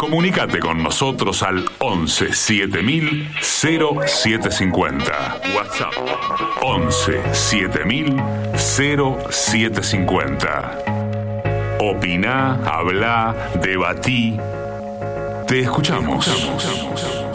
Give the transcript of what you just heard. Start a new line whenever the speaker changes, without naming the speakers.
Comunicate con nosotros al 11 7000 0750. WhatsApp 11 7000 0750. Opiná, hablá, debatí. Te escuchamos.